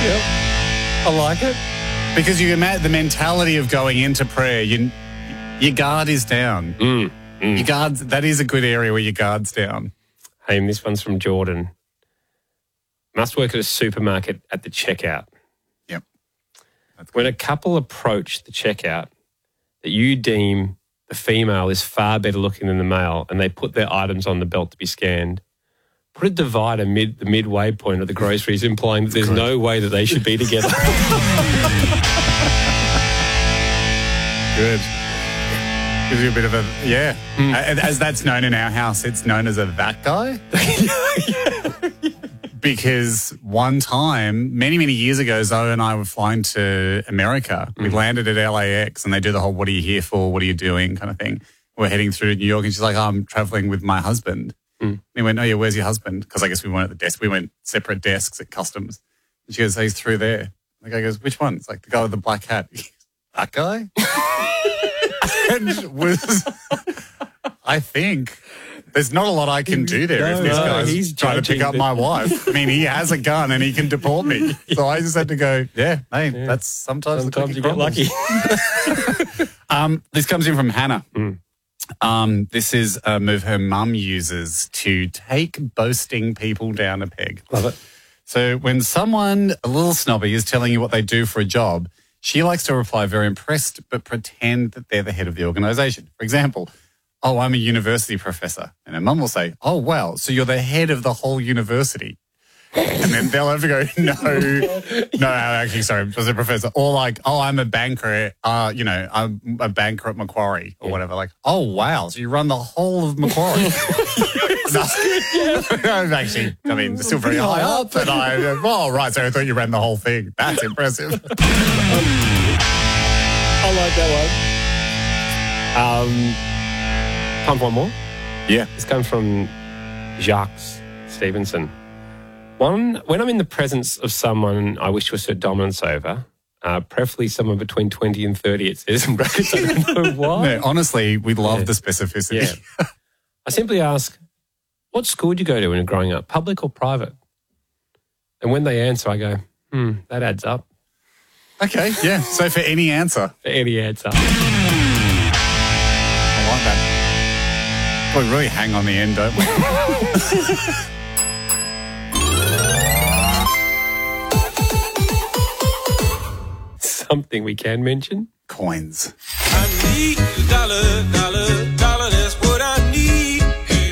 Yep. I like it. Because you imagine the mentality of going into prayer, your guard is down. Your guard, that is a good area where your guard's down. Hey, and this one's from Jordan. Must work at a supermarket at the checkout. Yep. When a couple approach the checkout that you deem the female is far better looking than the male and they put their items on the belt to be scanned, put a divider the midway point of the groceries, implying that there's no way that they should be together. Good. Gives you a bit of a, as that's known in our house, it's known as a that guy. Because one time, many, many years ago, Zoe and I were flying to America. We landed at LAX and they do the whole, what are you here for? What are you doing? Kind of thing. We're heading through New York and she's like, oh, I'm traveling with my husband. And he went, oh, yeah, where's your husband? Because I guess we weren't at the desk. We went separate desks at customs. And she goes, oh, he's through there. The guy goes, which one? It's like the guy with the black hat. That guy? And was, I think, there's not a lot I can do there if this guy's trying to pick up my wife. I mean, he has a gun and he can deport me. So I just had to go, that's sometimes you get lucky. This comes in from Hannah. This is a move her mum uses to take boasting people down a peg. Love it. So when someone a little snobby is telling you what they do for a job, she likes to reply very impressed but pretend that they're the head of the organisation. For example, oh, I'm a university professor. And her mum will say, oh, wow, so you're the head of the whole university. And then they'll have to go, no, actually, sorry, I was a professor. Or like, oh, I'm a banker, I'm a banker at Macquarie or whatever. Like, oh, wow, so you run the whole of Macquarie. Actually, I mean, still very high up. But right, so I thought you ran the whole thing. That's impressive. I like that one. Time for one more? Yeah. This comes from Jacques Stevenson. When I'm in the presence of someone I wish to assert dominance over, preferably someone between 20 and 30, it says in brackets. I don't know why. No, honestly, we love the specificity. Yeah. I simply ask, what school did you go to when you were growing up, public or private? And when they answer, I go, that adds up. Okay, yeah. So for any answer. For any answer. I like that. We really hang on the end, don't we? Something we can mention? Coins. I need a dollar, that's what I need.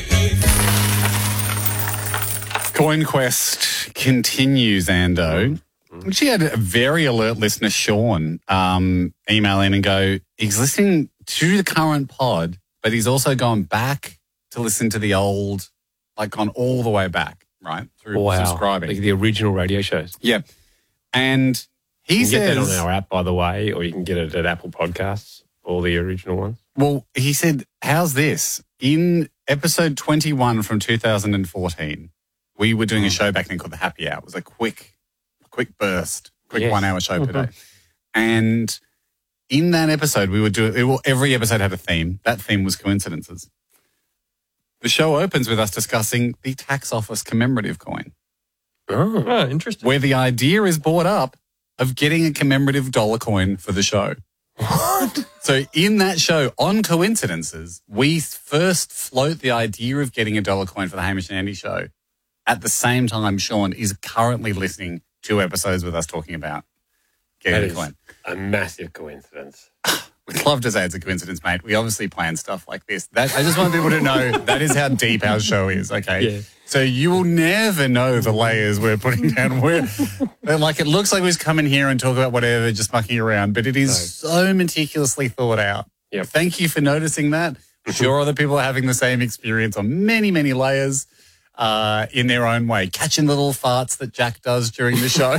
Coin Quest continues, Ando. She had a very alert listener, Sean, email in and go, he's listening to the current pod, but he's also gone back to listen to the old, like gone all the way back, right, through subscribing. Like the original radio shows. Yeah. And he says... You can get that on our app, by the way, or you can get it at Apple Podcasts, all the original ones. Well, he said, how's this? In episode 21 from 2014, we were doing a show back then called The Happy Hour. It was a quick burst, 1 hour show per day. And in that episode, we would do every episode had a theme. That theme was coincidences. The show opens with us discussing the tax office commemorative coin. Oh, interesting. Where the idea is brought up of getting a commemorative dollar coin for the show. What? So in that show, on coincidences, we first float the idea of getting a dollar coin for the Hamish and Andy show. At the same time, Sean is currently listening 2 episodes with us talking about getting a coin. A massive coincidence. We'd love to say it's a coincidence, mate. We obviously plan stuff like this. I just want people to know that is how deep our show is, okay? Yeah. So you will never know the layers we're putting down. It looks like we just come in here and talk about whatever, just mucking around, but it is so meticulously thought out. Yep. Thank you for noticing that. I'm sure other people are having the same experience on many, many layers in their own way. Catching little farts that Jack does during the show.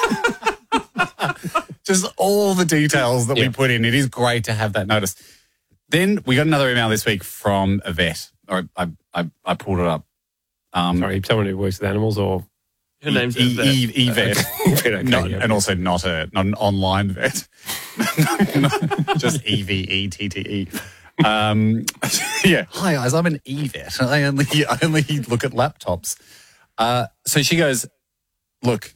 Just all the details that we put in. It is great to have that noticed. Then we got another email this week from Yvette. I pulled it up. Sorry, someone who works with animals, or her name's Yvette. And also not an online vet. Just EVETTE. Yeah. Hi guys, I'm an E-vet. I only look at laptops. So she goes, look,